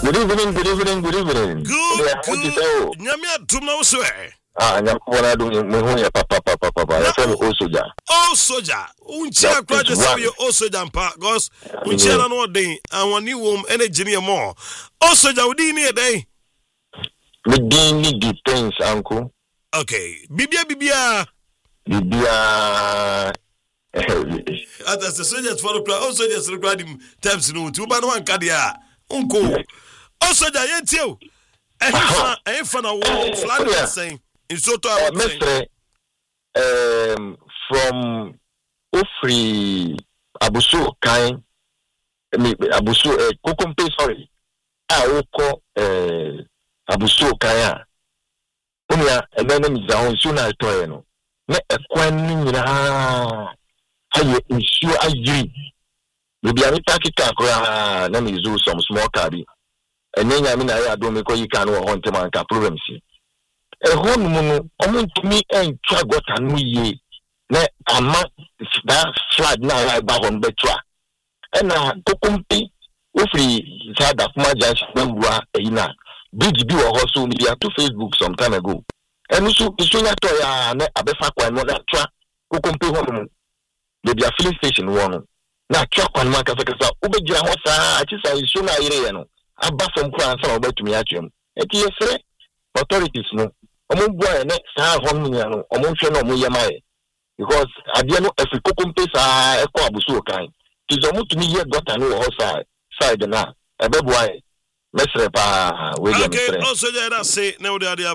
Good evening. Good. Nyamia tumna uswe. Nyamwana do me papa. Oh soldier. Unchia kwa de say you soldier mpa because unchia na no den and one wom energy ne more. Oh soldier udi ni e den. Me din ni depends uncle. Okay. Bibia. Ata se soldiers for the oh soldiers required him times no two ba no anka dia. Unko. Oh soldier yentio. Eh fa na wo flag saying. In Soto, Mestre, from Ofri Abuso Kain, Abuso Kokompe, sorry, Oko Abuso Kaya. Unia, and then is down soon as Toyano. Ne a quanin, how you ensure I agree. Maybe I take it, name is do some small cardi. And then I mean, I don't make you can want to make a problem. Home mono, me and try got a new year. Ne ama that flag now I back on betra. And Kokumpi, Ufri Zada Majas Bangua, Ina, Bridge Bill or also media to Facebook some time ago. And also, it's not a Abefaqua and what track Kokumpi home. They be a filling station one. Now, truck on Macafeka, Ubeja Hosa, I just I sooner a buff from Crown, some about to me at him. Authorities no. Boy next half 1 million or no Muyamai. Because I didn't know if we could pay a Kwabuso kind. Tis almost to me yet got a new horse side now. A bad boy. Let's repair. Okay, also, I say, no,